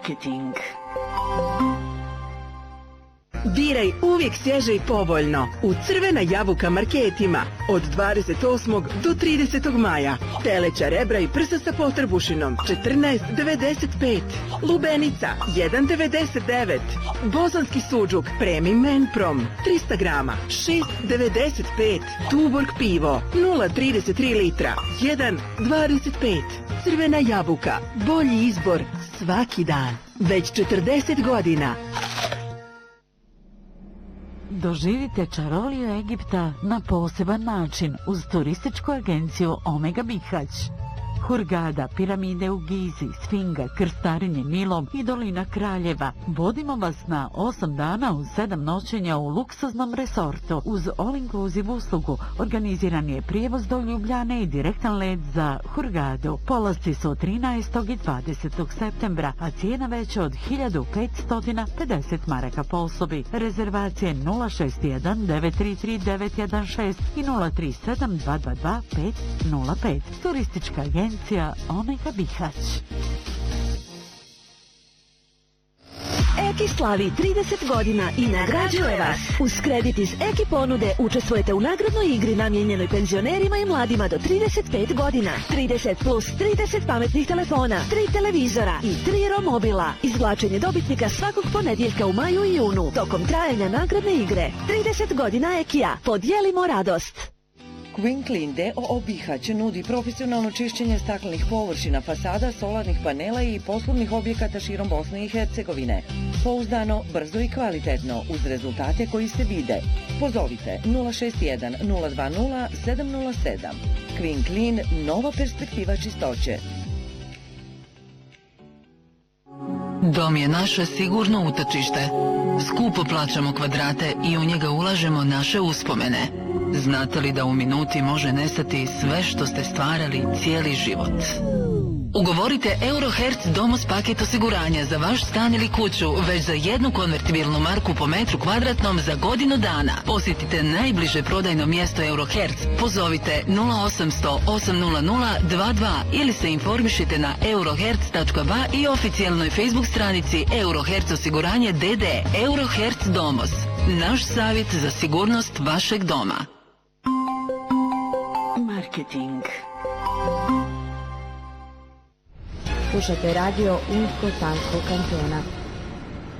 Marketing. Biraj uvijek svježe i povoljno u Crvena jabuka marketima od 28. do 30. maja. Teleća rebra i prsa sa potrbušinom 14,95. Lubenica 1,99. Bozonski suđuk Premium Menprom 300 grama 6,95. Tuborg pivo 0,33 litra 1,25. Crvena jabuka, bolji izbor svaki dan. Već 40 godina. Doživite čaroliju Egipta na poseban način uz turističku agenciju Omega Bihać. Hurgada, piramide u Gizi, Sfinga, krstarenje Nilom i dolina Kraljeva. Vodimo vas na 8 dana uz 7 noćenja u luksuznom resortu. Uz all-inclusive uslugu organiziran je prijevoz do Ljubljane i direktan let za Hurgadu. Polasci su 13. i 20. septembra, a cijena veća od 1550 maraka po osobi. Rezervacije 061 933 916 i 037 222 505. Turistička agencija Omega Bihać. Eki slavi 30 godina i nagrađuje vas. Uz kredit iz Eki ponude učestvujete u nagradnoj igri namijenjenoj penzionerima i mladima do 35 godina. 30 plus 30 pametnih telefona, 3 televizora i 3 romobila. Izvlačenje dobitnika svakog ponedjeljka u maju i junu tokom trajanja nagradne igre. 30 godina Ekija. Podijelimo radost. Queen Clean D.O.O. Bihać nudi profesionalno čišćenje staklenih površina, fasada, solarnih panela i poslovnih objekata širom Bosne i Hercegovine. Pouzdano, brzo i kvalitetno, uz rezultate koji se vide. Pozovite 061 020 707. Queen Clean, nova perspektiva čistoće. Dom je naše sigurno utočište. Skupo plaćamo kvadrate i u njega ulažemo naše uspomene. Znate li da u minuti može nestati sve što ste stvarali cijeli život? Ugovorite Eurohertz Domos paket osiguranja za vaš stan ili kuću već za jednu konvertibilnu marku po metru kvadratnom za godinu dana. Posjetite najbliže prodajno mjesto Eurohertz, pozovite 0800 800 22 ili se informišite na eurohertz.ba i oficijalnoj Facebook stranici Eurohertz osiguranje DD. Eurohertz Domos, naš savjet za sigurnost vašeg doma. Marketing. Slušate radio Unsko-Sanskog kantona.